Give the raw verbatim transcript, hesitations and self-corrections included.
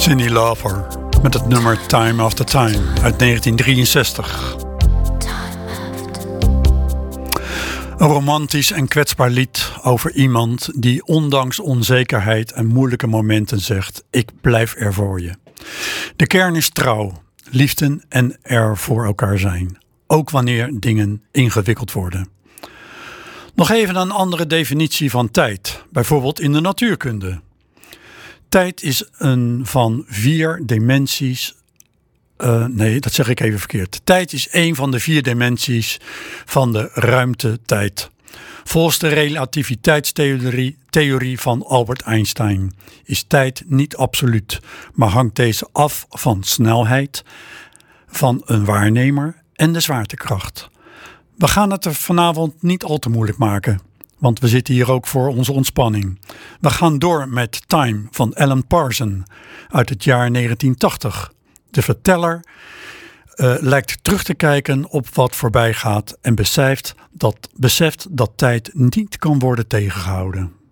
Cyndi Lauper met het nummer Time After Time uit negentien drieënzestig. Een romantisch en kwetsbaar lied over iemand die ondanks onzekerheid en moeilijke momenten zegt: ik blijf er voor je. De kern is trouw, liefde en er voor elkaar zijn. Ook wanneer dingen ingewikkeld worden. Nog even een andere definitie van tijd, bijvoorbeeld in de natuurkunde. Tijd is een van vier dimensies. Uh, nee, dat zeg ik even verkeerd. Tijd is een van de vier dimensies van de ruimtetijd. Volgens de relativiteitstheorie theorie van Albert Einstein is tijd niet absoluut, maar hangt deze af van snelheid van een waarnemer en de zwaartekracht. We gaan het er vanavond niet al te moeilijk maken, want we zitten hier ook voor onze ontspanning. We gaan door met Time van Alan Parsons uit het jaar negentien tachtig. De verteller uh, lijkt terug te kijken op wat voorbij gaat en beseft dat, beseft dat tijd niet kan worden tegengehouden.